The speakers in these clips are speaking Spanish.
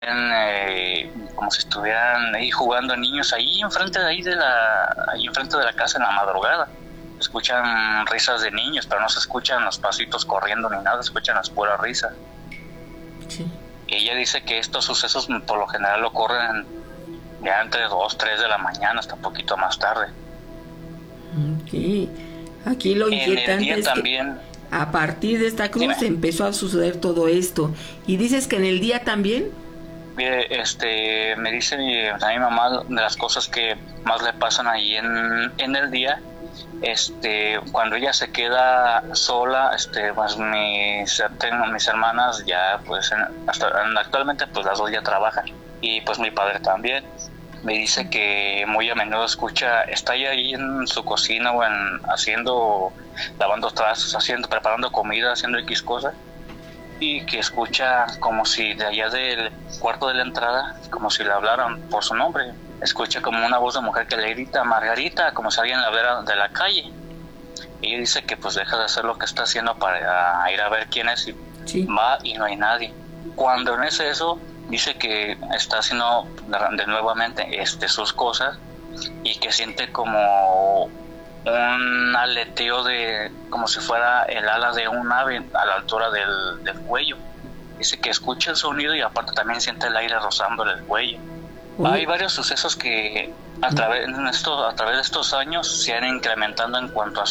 como si estuvieran ahí jugando niños ahí enfrente de ahí enfrente de la casa en la madrugada. Escuchan risas de niños, pero no se escuchan los pasitos corriendo ni nada, se escuchan las puras risas. Sí. Y ella dice que estos sucesos por lo general ocurren ya entre 2, 3 de la mañana hasta un poquito más tarde. Okay. Aquí lo inquietante es también, que a partir de esta cruz dime. empezó a suceder todo esto. Y dices que en el día también. Mire, me dice a mi mamá de las cosas que más le pasan ahí en el día. Cuando ella se queda sola, pues tengo mis hermanas ya, pues actualmente pues las dos ya trabajan, y pues mi padre también. Me dice que muy a menudo está ahí en su cocina o lavando trastos, preparando comida, haciendo X cosas, y que escucha como si de allá del cuarto de la entrada, como si le hablaran por su nombre. Escucha como una voz de mujer que le grita Margarita, como si alguien la viera de la calle. Y ella dice que pues deja de hacer lo que está haciendo para ir a ver quién es, y Sí. va y no hay nadie. Cuando en eso dice que está haciendo de nuevamente sus cosas, y que siente como un aleteo como si fuera el ala de un ave a la altura del cuello. Dice que escucha el sonido y aparte también siente el aire rozándole el cuello. Hay varios sucesos que a través de estos años se han incrementando en cuanto a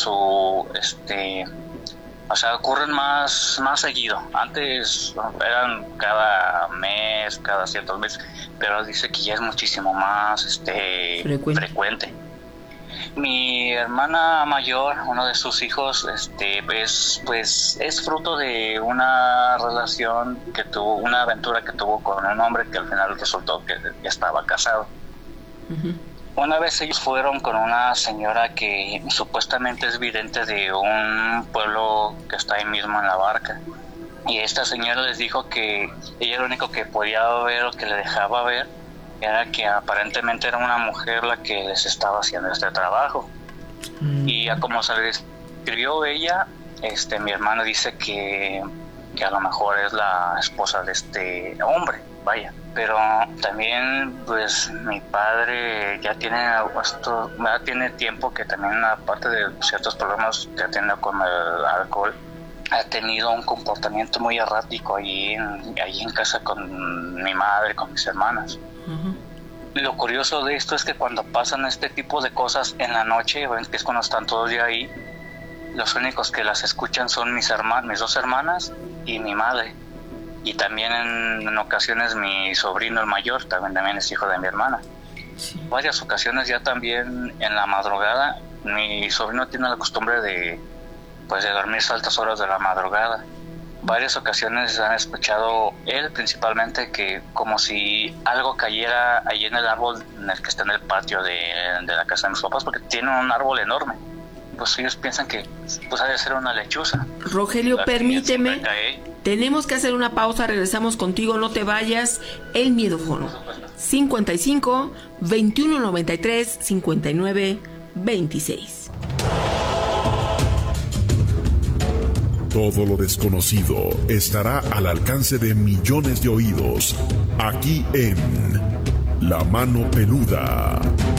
ocurren más seguido. Antes eran cada mes, cada ciertos meses, pero dice que ya es muchísimo más frecuente. Mi hermana mayor, uno de sus hijos, es fruto de una relación que tuvo, una aventura que tuvo con un hombre que al final resultó que ya estaba casado. Uh-huh. Una vez ellos fueron con una señora que supuestamente es vidente de un pueblo que está ahí mismo en la barca. Y esta señora les dijo que ella lo único que podía ver o que le dejaba ver era que aparentemente era una mujer la que les estaba haciendo este trabajo. Y a como se le describió ella, mi hermano dice que a lo mejor es la esposa de este hombre, vaya. Pero también pues mi padre ya tiene tiempo que también, aparte de ciertos problemas que ha tenido con el alcohol, ha tenido un comportamiento muy errático ahí en casa con mi madre, con mis hermanas. Uh-huh. Lo curioso de esto es que cuando pasan este tipo de cosas en la noche, que es cuando están todos ya ahí, los únicos que las escuchan son mis dos hermanas y mi madre. Y también en ocasiones mi sobrino el mayor, también es hijo de mi hermana. Sí. Varias ocasiones ya también en la madrugada, mi sobrino tiene la costumbre de dormirse a altas horas de la madrugada. Varias ocasiones han escuchado él principalmente que como si algo cayera ahí en el árbol en el que está en el patio de la casa de mis papás, porque tiene un árbol enorme. Pues ellos piensan que ha de ser una lechuza. Rogelio, permíteme, tenemos que hacer una pausa, regresamos contigo, no te vayas. El Miedófono 55 21 93 59 26. Todo lo desconocido estará al alcance de millones de oídos, aquí en La Mano Peluda.